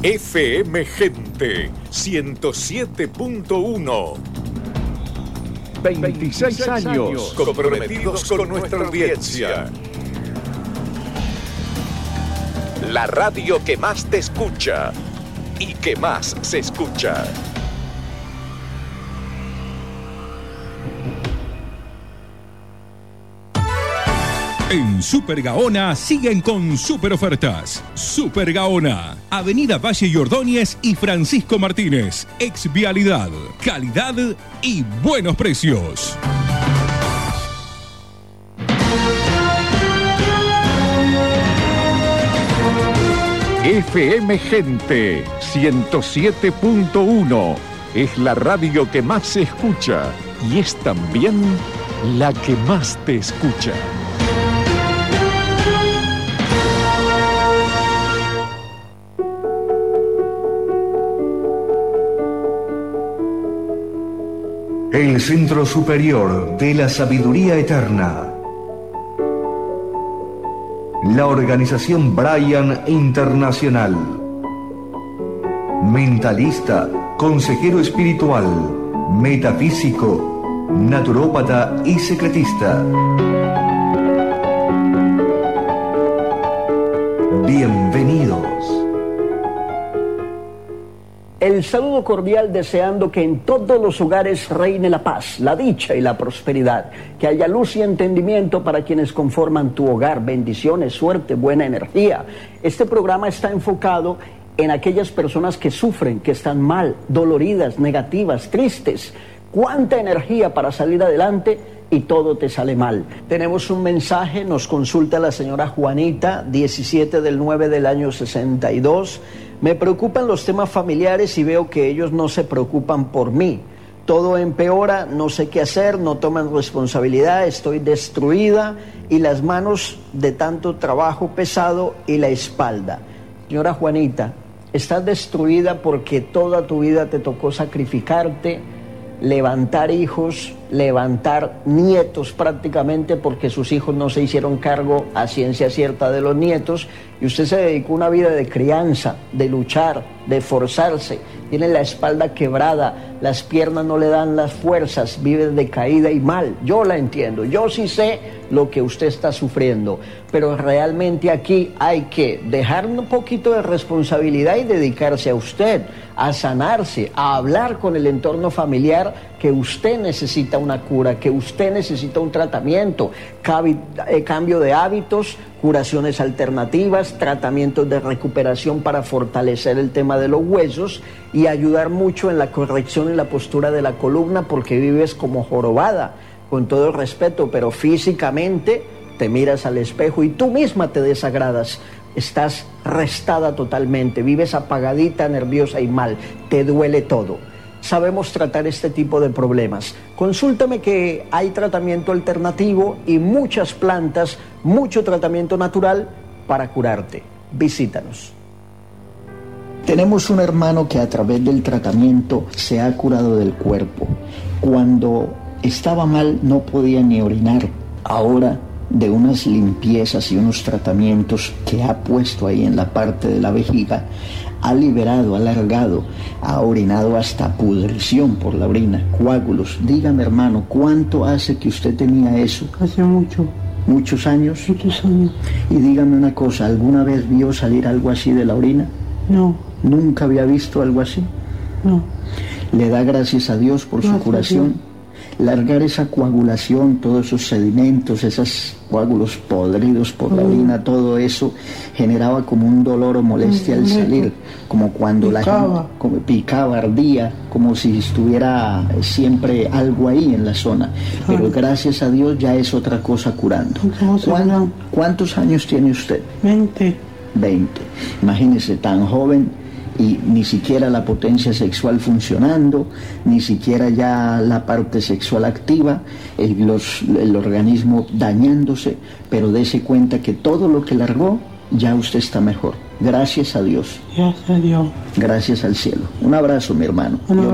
FM Gente 107.1. 26 años comprometidos con nuestra audiencia. La radio que más te escucha y que más se escucha. En Super Gaona siguen con super ofertas. Super Gaona, Avenida Valle y Ordóñez y Francisco Martínez. Exvialidad, calidad y buenos precios. FM Gente 107.1 es la radio que más se escucha y es también la que más te escucha. El Centro Superior de la Sabiduría Eterna. La organización Brian Internacional. Mentalista, consejero espiritual, metafísico, naturópata y secretista. Bienvenidos. El saludo cordial deseando que en todos los hogares reine la paz, la dicha y la prosperidad. Que haya luz y entendimiento para quienes conforman tu hogar. Bendiciones, suerte, buena energía. Este programa está enfocado en aquellas personas que sufren, que están mal, doloridas, negativas, tristes. ¿Cuánta energía para salir adelante? Y todo te sale mal. Tenemos un mensaje, nos consulta la señora Juanita, 17/9/62. Me preocupan los temas familiares y veo que ellos no se preocupan por mí. Todo empeora, no sé qué hacer, no toman responsabilidad, estoy destruida y las manos de tanto trabajo pesado y la espalda. Señora Juanita, estás destruida porque toda tu vida te tocó sacrificarte, levantar hijos, levantar nietos prácticamente, porque sus hijos no se hicieron cargo a ciencia cierta de los nietos, y usted se dedicó a una vida de crianza, de luchar, de esforzarse. Tiene la espalda quebrada, las piernas no le dan las fuerzas, vive decaída y mal. Yo la entiendo, yo sí sé lo que usted está sufriendo, pero realmente aquí hay que dejar un poquito de responsabilidad y dedicarse a usted, a sanarse, a hablar con el entorno familiar, que usted necesita una cura, que usted necesita un tratamiento, cambio de hábitos, curaciones alternativas, tratamientos de recuperación para fortalecer el tema de los huesos y ayudar mucho en la corrección y la postura de la columna, porque vives como jorobada, con todo el respeto, pero físicamente te miras al espejo y tú misma te desagradas. Estás restada totalmente, vives apagadita, nerviosa y mal, te duele todo. Sabemos tratar este tipo de problemas. Consúltame que hay tratamiento alternativo y muchas plantas, mucho tratamiento natural para curarte. Visítanos. Tenemos un hermano que a través del tratamiento se ha curado del cuerpo. Cuando estaba mal no podía ni orinar. Ahora, de unas limpiezas y unos tratamientos que ha puesto ahí en la parte de la vejiga, ha liberado, ha alargado, ha orinado hasta pudrición por la orina, coágulos. Dígame, hermano, ¿cuánto hace que usted tenía eso? Hace mucho. ¿Muchos años? Muchos años. Y dígame una cosa, ¿alguna vez vio salir algo así de la orina? No. ¿Nunca había visto algo así? No. ¿Le da gracias a Dios por su curación? Largar esa coagulación, todos esos sedimentos, esos coágulos podridos por la orina, todo eso generaba como un dolor o molestia al salir, como cuando la gente picaba, ardía, como si estuviera siempre algo ahí en la zona. Pero gracias a Dios ya es otra cosa curando. ¿Cuántos años tiene usted? 20. 20. Imagínese, tan joven, y ni siquiera la potencia sexual funcionando, ni siquiera ya la parte sexual activa, el organismo dañándose, pero dése cuenta que todo lo que largó, ya usted está mejor. Gracias a Dios. Gracias a Dios. Gracias al cielo. Un abrazo, mi hermano.